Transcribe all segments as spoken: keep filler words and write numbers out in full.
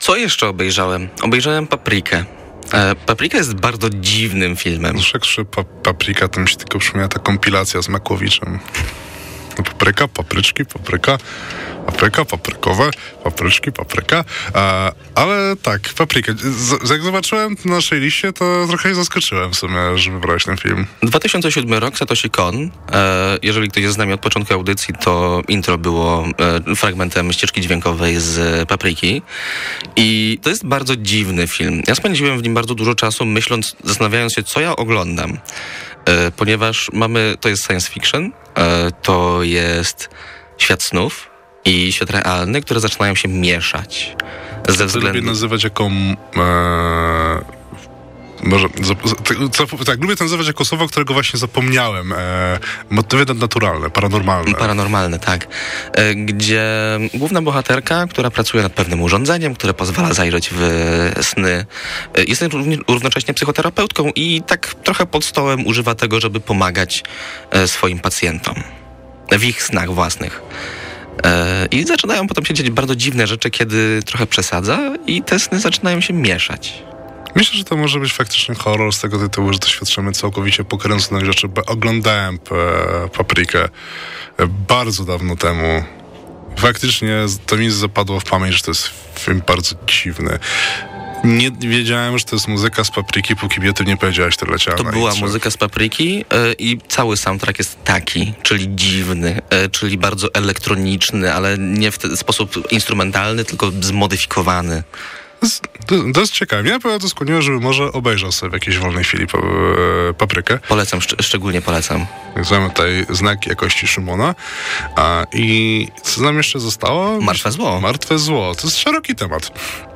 Co jeszcze obejrzałem? Obejrzałem Paprikę. E, Paprika jest bardzo dziwnym filmem. Zawsze pa- Paprika, to mi się tylko przypomina ta kompilacja z Makłowiczem. Papryka, papryczki, papryka, papryka, paprykowe, papryczki, papryka. E, ale tak, Paprikę. Z, jak zobaczyłem na naszej liście, to trochę się zaskoczyłem w sumie, że wybrałeś ten film. dwa tysiące siódmy rok, Satoshi Kon. E, jeżeli ktoś jest z nami od początku audycji, to intro było e, fragmentem ścieżki dźwiękowej z Papryki. I to jest bardzo dziwny film. Ja spędziłem w nim bardzo dużo czasu, myśląc, zastanawiając się, co ja oglądam. E, ponieważ mamy, to jest science fiction, e, to jest świat snów i świat realny, które zaczynają się mieszać. Ze To względu... lubię nazywać jako... E, może, co, co, tak, lubię to nazywać jako słowo, którego właśnie zapomniałem. E, motywy nadnaturalne, paranormalne. Paranormalne, tak. E, gdzie główna bohaterka, która pracuje nad pewnym urządzeniem, które pozwala zajrzeć w sny, e, jest równocześnie psychoterapeutką i tak trochę pod stołem używa tego, żeby pomagać e, swoim pacjentom w ich snach własnych. E, I zaczynają potem się dziać bardzo dziwne rzeczy, kiedy trochę przesadza i te sny zaczynają się mieszać. Myślę, że to może być faktycznie horror z tego tytułu, że doświadczymy całkowicie pokręconych rzeczy. Oglądałem e, Paprykę e, bardzo dawno temu. Faktycznie to mi zapadło w pamięć, że to jest film bardzo dziwny. Nie wiedziałem, że to jest muzyka z Papryki, póki mi o tym nie powiedziałaś, to leciała. To była muzyka z Papryki yy, i cały soundtrack jest taki, czyli dziwny, yy, czyli bardzo elektroniczny, ale nie w ten sposób instrumentalny, tylko zmodyfikowany. To jest, to, to jest ciekawe. Mnie naprawdę to skłoniło, żeby może obejrzał sobie w jakiejś wolnej chwili pa, e, Paprykę. Polecam, szcz- szczególnie polecam. Mamy tutaj znak jakości Szymona. A, I co nam jeszcze zostało? Martwe zło. Martwe zło. To jest szeroki temat.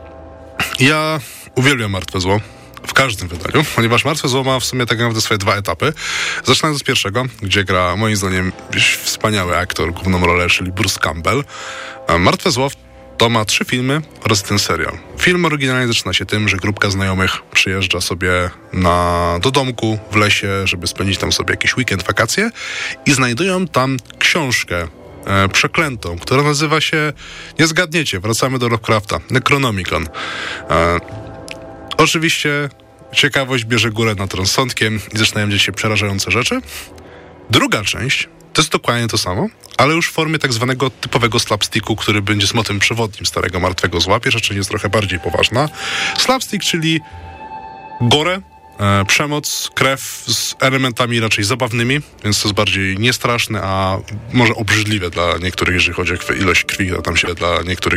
Ja uwielbiam Martwe zło w każdym wydaniu, ponieważ Martwe zło ma w sumie tak naprawdę swoje dwa etapy. Zaczynając od pierwszego, gdzie gra moim zdaniem wspaniały aktor, główną rolę, czyli Bruce Campbell. A Martwe zło to ma trzy filmy oraz ten serial. Film oryginalnie zaczyna się tym, że grupka znajomych przyjeżdża sobie na, do domku w lesie, żeby spędzić tam sobie jakiś weekend, wakacje i znajdują tam książkę e, przeklętą, która nazywa się, nie zgadniecie, wracamy do Lovecrafta, Necronomicon. E, oczywiście ciekawość bierze górę nad rozsądkiem i zaczynają dziać się przerażające rzeczy. Druga część to jest dokładnie to samo, ale już w formie tak zwanego typowego slapsticku, który będzie z motywem przewodnim starego Martwego Zła. Pierwsza część jest trochę bardziej poważna. Slapstick, czyli gore, e, przemoc, krew z elementami raczej zabawnymi, więc to jest bardziej niestraszne, a może obrzydliwe dla niektórych, jeżeli chodzi o ilość krwi, to tam się dla niektórych